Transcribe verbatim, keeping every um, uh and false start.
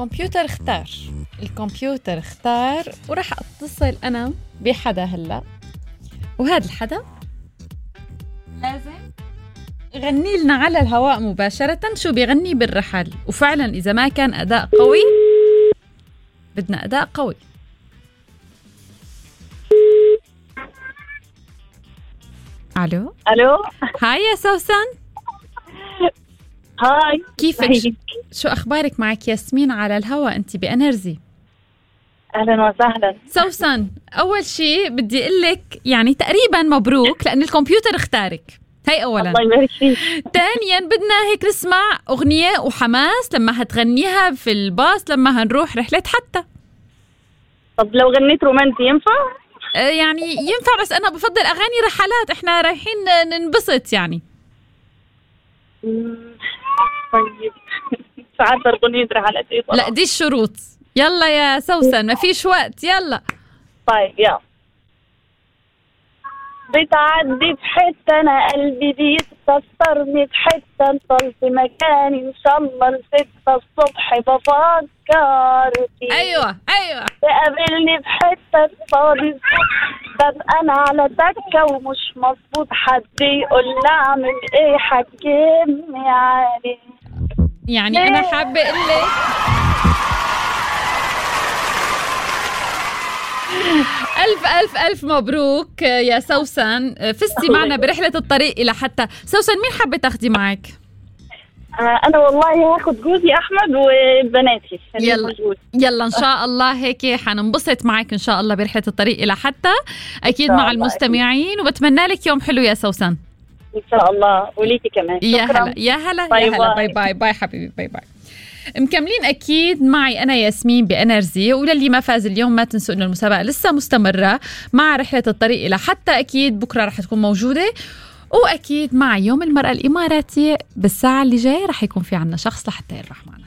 الكمبيوتر اختار الكمبيوتر اختار ورح اتصل انا بحدا هلا، وهذا الحدا لازم يغني لنا على الهواء مباشرة شو بيغني بالرحل. وفعلا اذا ما كان اداء قوي بدنا اداء قوي. الو الو، هاي يا سوسن. هاي كيفك؟ شو اخبارك؟ معك ياسمين على الهواء، انت بانرجي. اهلا وسهلا. سوسن، اول شيء بدي اقول لك يعني تقريبا مبروك لان الكمبيوتر اختارك. هي اولا. الله يبارك فيك. ثانيا بدنا هيك نسمع اغنيه وحماس لما هتغنيها في الباص لما هنروح رحله حتى. طب لو غنيت رومانسي ينفع؟ آه يعني ينفع، بس انا بفضل اغاني رحلات، احنا رايحين ننبسط يعني. طيب مش عارفه اغنيه رحلات ايه طبعا. لا دي الشروط. يلا يا سوسن ما فيش وقت، يلا. طيب يلا. بتعدي في حته انا قلبي بيتكسرني في حته انطل في مكاني ان شاء الله لستة الصبح بفكر فيك. ايوه ايوه. تقابلني في حته فاضي ببقى انا على دكه ومش مظبوط، حد يقول لي اعمل ايه حكمني عليه. يعني انا حابه اقول لك ألف ألف ألف مبروك يا سوسن، فزتي معنا برحلة الطريق إلى حتى. سوسن مين حابة تاخدي معك؟ آه أنا والله هاخد جوزي أحمد وبناتي. يلا يلا إن شاء الله هيك حننبسط معك إن شاء الله برحلة الطريق إلى حتى، أكيد مع المستمعين، وبتمنى لك يوم حلو يا سوسن. إن شاء الله، وليكي كمان. يا هلا يا هلا يا هلا. باي باي باي حبيبي، باي باي. مكملين أكيد معي أنا ياسمين بأنرجي، وللي ما فاز اليوم ما تنسوا إنه المسابقة لسه مستمرة مع رحلة الطريق إلى حتى، أكيد بكرة رح تكون موجودة، وأكيد مع يوم المرأة الإماراتي بالساعة اللي جاي رح يكون في عنا شخص لحتى الرحمن.